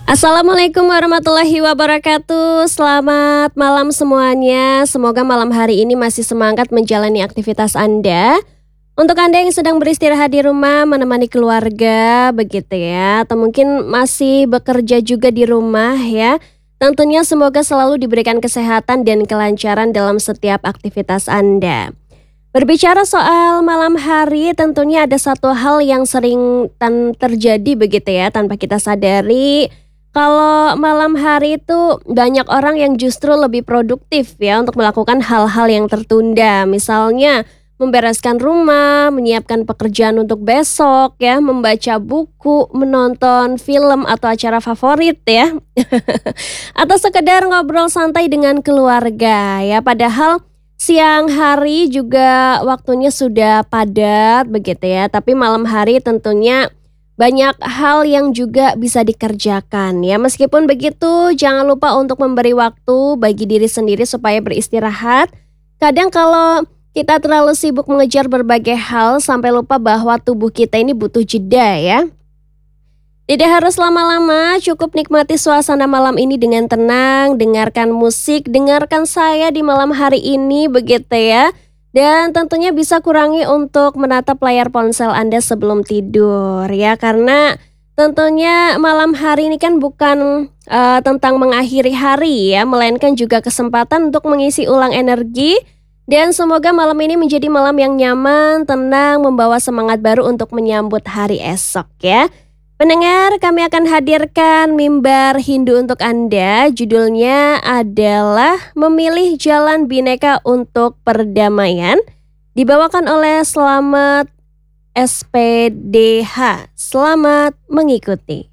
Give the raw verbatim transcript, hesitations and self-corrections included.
Assalamualaikum warahmatullahi wabarakatuh. Selamat malam semuanya. Semoga malam hari ini masih semangat menjalani aktivitas Anda. Untuk Anda yang sedang beristirahat di rumah, menemani keluarga, begitu ya, atau mungkin masih bekerja juga di rumah ya. Tentunya semoga selalu diberikan kesehatan dan kelancaran dalam setiap aktivitas Anda. Berbicara soal malam hari, tentunya ada satu hal yang sering tan- terjadi begitu ya, tanpa kita sadari. Kalau malam hari itu banyak orang yang justru lebih produktif ya untuk melakukan hal-hal yang tertunda. Misalnya membereskan rumah, menyiapkan pekerjaan untuk besok ya, membaca buku, menonton film atau acara favorit ya. Atau sekedar ngobrol santai dengan keluarga ya. Padahal siang hari juga waktunya sudah padat begitu ya. Tapi malam hari tentunya banyak hal yang juga bisa dikerjakan ya. Meskipun begitu, jangan lupa untuk memberi waktu bagi diri sendiri supaya beristirahat. Kadang kalau kita terlalu sibuk mengejar berbagai hal sampai lupa bahwa tubuh kita ini butuh jeda ya. Tidak harus lama-lama, cukup nikmati suasana malam ini dengan tenang, dengarkan musik, dengarkan saya di malam hari ini begitu ya. Dan tentunya bisa kurangi untuk menatap layar ponsel Anda sebelum tidur ya, karena tentunya malam hari ini kan bukan eh, tentang mengakhiri hari ya, melainkan juga kesempatan untuk mengisi ulang energi. Dan semoga malam ini menjadi malam yang nyaman, tenang, membawa semangat baru untuk menyambut hari esok ya. Pendengar, kami akan hadirkan mimbar Hindu untuk Anda. Judulnya adalah Memilih Jalan Bhinneka untuk Perdamaian. Dibawakan oleh Slamet S P D H. Selamat mengikuti.